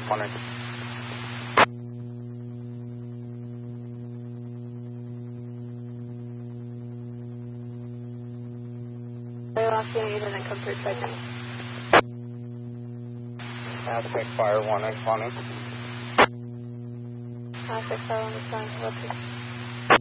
Wondering. Last unit and then come through second. Aztec Fire 1 responding. Aztec Fire 1 responding.